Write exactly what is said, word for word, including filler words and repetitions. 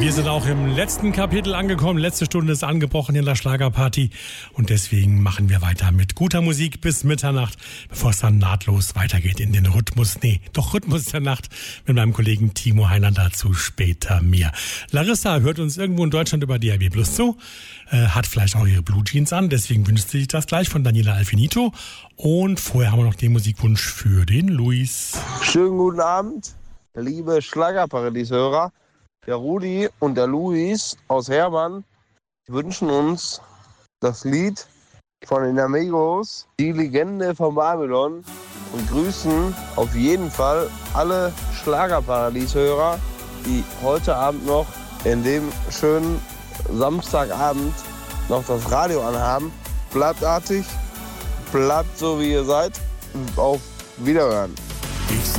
Wir sind auch im letzten Kapitel angekommen. Letzte Stunde ist angebrochen in der Schlagerparty. Und deswegen machen wir weiter mit guter Musik bis Mitternacht, bevor es dann nahtlos weitergeht in den Rhythmus. Nee, doch Rhythmus der Nacht mit meinem Kollegen Timo Heinlein, dazu später mehr. Larissa hört uns irgendwo in Deutschland über D A B Plus zu, äh, hat vielleicht auch ihre Blue Jeans an. Deswegen wünscht sie sich das gleich von Daniela Alfinito. Und vorher haben wir noch den Musikwunsch für den Luis. Schönen guten Abend, liebe Schlagerparadies-Hörer. Der Rudi und der Luis aus Hermann wünschen uns das Lied von den Amigos, die Legende von Babylon, und grüßen auf jeden Fall alle Schlagerparadies-Hörer, die heute Abend noch in dem schönen Samstagabend noch das Radio anhaben. Bleibt artig, bleibt so wie ihr seid. Auf Wiederhören.